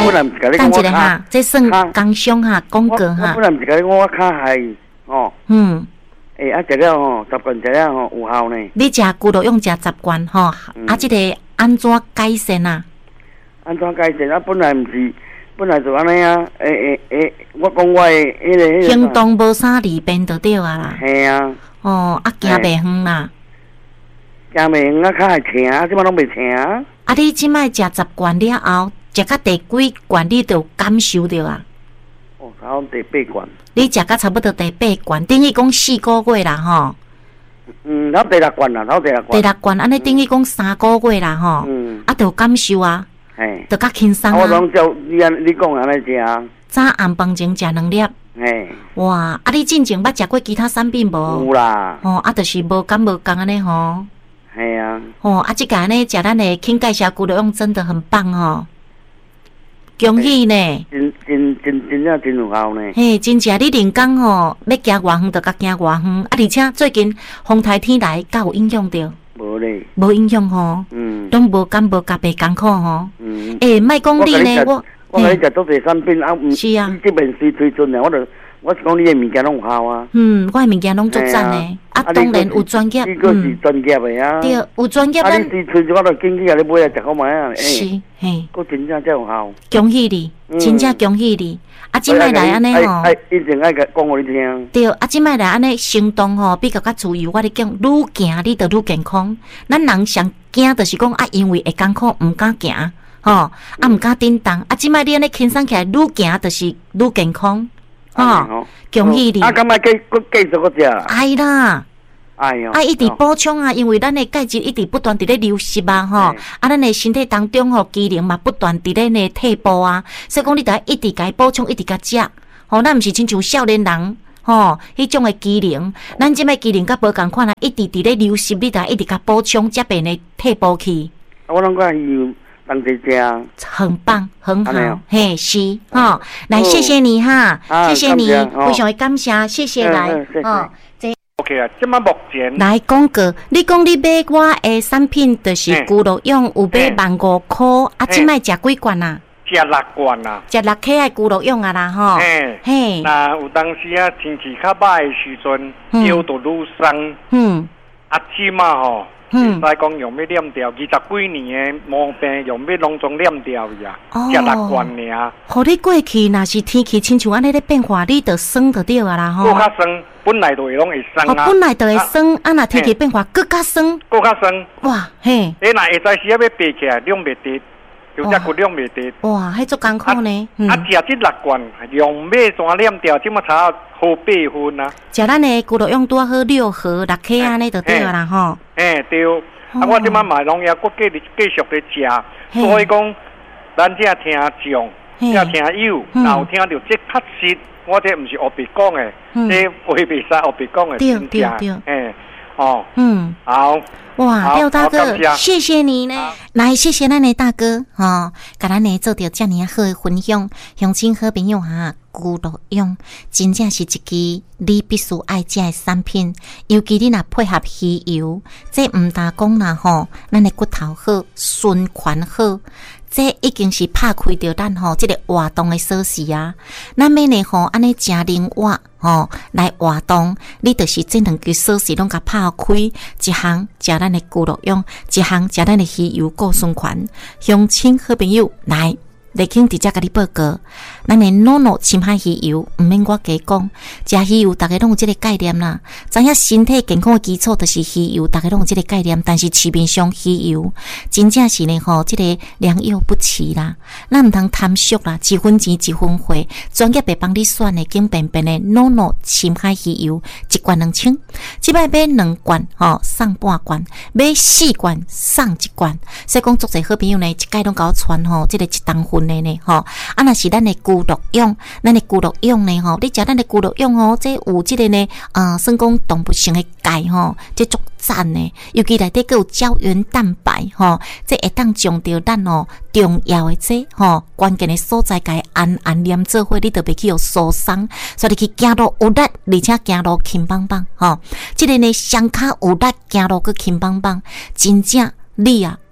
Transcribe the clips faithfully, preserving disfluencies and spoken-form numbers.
本来毋是甲你讲我卡， 这算工伤哈，广告哈。 我本来毋是甲你讲我卡害哦。嗯。诶，啊，食了吼，十罐食了吼有效呢。 你食骨肉用食十罐吼，啊，这个安怎改善啊？ 安怎改善啊？本来毋是，本来就安尼啊。诶诶诶，我讲我诶迄个迄个。 行动无啥利便就对啊啦。 系啊。哦， 啊，行袂远啦。 行袂远啊，较会疼啊，即摆拢袂疼啊。 啊，你即摆食十罐了后，食到第几罐你就感受到啊？ 哦，差不多第八罐。 你食到差不多第八罐，等于讲四个月啦吼。 嗯，然后第六罐啦，然后第六罐。 第六罐安尼等于讲三个月啦吼。嗯。啊，就感受啊。嘿。就较轻松啊。 我拢照你安你讲安尼食啊。 早暗饭前食两粒。嘿。哇！啊，你进前捌食过其他产品无？ 有啦。 哦，啊，就是无感无共安尼吼。 系啊。 哦，啊，即个安尼食咱的轻介绍骨肉用真的很棒哦。恭喜呢！ 真真真真正真有效呢。 嘿，真正你人讲吼，要行偌远就甲行偌远，啊！而且最近风台天来，敢有影响着？ 无咧。 无影响吼。嗯。拢无感无甲袂艰苦吼。嗯。诶，莫讲你呢，我我甲你食做侪产品啊，毋是啊， 这边随推准呢，我着我是讲你的物件拢有效啊。 嗯，我的物件拢足赞呢。啊，当然有专业。 你个是专业的啊。 对，有专业。 啊，你随推我着紧去甲你买来食好买啊。 是，嘿。 佫真正才有效。 恭喜你，真正恭喜你。啊，即摆来安尼吼。 哎，一定爱甲讲互你听。 对，啊，即摆来安尼行动吼，比较较自由。我咧讲，愈行你就愈健康。咱人上惊就是讲啊，因为会艰苦，毋敢行，吼，啊，毋敢叮当。啊，即摆你安尼轻松起来，愈行就是愈健康。哦，恭喜你！ 啊，感觉继继继续个食啦。 哎啦， 哎哟， 啊，一直补充啊，因为咱的钙质一直不断伫咧流失啊，吼，啊，咱的身体当中吼机能嘛不断伫咧呢退步啊，所以讲你得一直甲伊补充，一直甲食，吼，咱毋是亲像少年人，吼，迄种的机能，咱即摆机能甲无共款啊，一直伫咧流失，你得一直甲补充，才变呢退步去。 啊，我拢讲伊。当地家很棒，很好，嘿，是哈，来谢谢你哈，谢谢你，非常感谢，谢谢来，哦， 这 OK 啊，这么目前来广告，你讲你买我的产品就是骨肉用，有买万五块，啊，即摆食几罐啊？ 食六罐啊， 食六克的骨肉用啊啦，吼， 嘿，那有当时啊，天气较歹的时阵，腰都愈酸，嗯，啊，即嘛吼。嗯，再讲用要念掉，二十几年的毛病用要拢总念掉呀，食六罐尔。 互你过去若是天气亲像安尼咧变化，你着酸着对啊啦吼。 搁较酸，本来就会拢会酸啊。 本来就会酸，啊若天气变化，搁较酸。 搁较酸。 哇嘿！ 诶，若下早时要爬起来，量袂得，就只骨量袂得。 哇，迄足艰苦呢。 啊，食这六罐用要怎念掉？即么差好八分啊。 食咱的骨肉用多好六盒六克安尼就对啊啦吼。 诶，对。啊！我即摆买农药，我继续继续咧食，所以讲，咱只听众，只听友，然后听到这确实，我这毋是胡白讲的，这非袂使胡白讲的，真正，哎，哦，嗯，好， 哇，廖大哥，谢谢你呢，来，谢谢咱的大哥，哈，甲咱呢做着遮尔好的分享，乡亲好朋友哈。骨肉用真正是一支你必须爱食的产品，尤其你若配合鱼油，这毋单讲啦吼，咱的骨头好，循环好，这已经是拍开着咱吼这个活动的锁匙啊。咱要呢吼安尼正灵活吼来活动，你就是这两支锁匙拢甲拍开，一项食咱的骨肉用，一项食咱的鱼油固循环。乡亲好朋友来。来请直接甲你报告，咱的诺诺深海鱼油，毋免我加讲，食鱼油大家拢有这个概念啦。知影身体健康的基础就是鱼油，大家拢有这个概念。但是市面上鱼油真正是呢吼，这个良莠不齐啦，咱毋通贪俗啦，一分钱一分货，专业会帮你选的金便便的诺诺深海鱼油，一罐两千，即摆买两罐吼送半罐，买四罐送一罐。所以讲，足侪好朋友呢，一概拢甲我传吼，这个一当份。呢吼，啊，若是咱的骨肉用，咱的骨肉用呢吼，你食咱的骨肉用吼，这有这个呢，呃，算讲动物性的钙吼，这足赞呢，尤其内底佫有胶原蛋白吼，这会当将着咱哦重要的这吼关键的所在甲按按黏做伙，你就袂去有受伤，所以你去行路有力，而且行路轻邦邦吼，这个呢双脚有力，行路佫轻邦邦，真正你啊。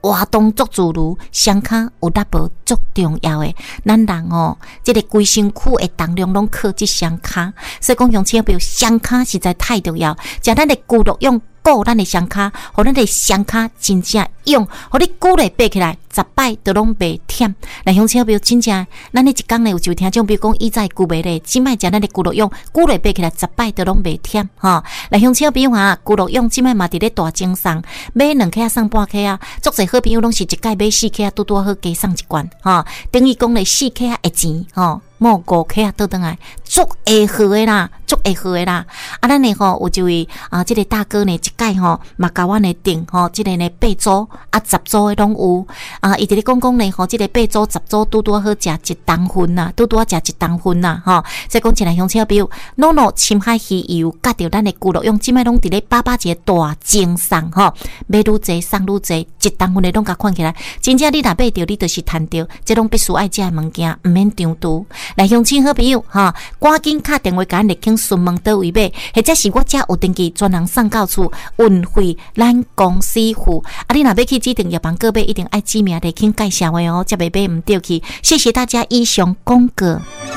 活动足自如，双骹有力无足重要诶。咱人哦，即、这个规身躯诶重量拢靠即双骹，所以讲乡亲朋友，双骹实在太重要。食咱的骨肉用。顾咱的双骹，互咱的双骹真正用，互你骨力爬起来，十摆都拢袂忝。来乡亲朋友，真正咱呢一工呢有就听种，比如讲以前骨袂咧，即摆食咱的骨肉用，骨力爬起来，十摆都拢袂忝吼。来乡亲朋友啊，骨肉用即摆嘛伫咧大精送，买两克啊送半克啊，足侪好朋友拢是一届买四克啊，拄拄好加送一罐吼。等于讲咧四克啊会钱吼。莫五克啊，倒转来，足会好诶啦，足会好诶啦。啊，咱呢吼有一位啊，即、这个大哥呢，一届吼嘛甲阮呢订吼，即、这个呢八组啊十组诶拢有啊。伊伫咧讲讲呢吼，即、这个八组十组拄拄好食一当份呐，拄拄好食一当份呐吼。所以讲起来乡亲朋友，诺诺深海鱼油甲着咱的骨肉用，即摆拢伫咧八八节大精送吼，买愈济送愈济，一当份诶拢甲看起来，真正你若买着，你就是趁着，即拢必须爱食诶物件，毋免张图。来乡亲好朋友哈，赶紧打电话甲咱立庆询问倒位买，或者是我遮有登记专人送到厝，运费咱公司付。啊，你若要去指定药房购买，一定爱指名立庆介绍的哦，才袂买毋对去。谢谢大家以上公告。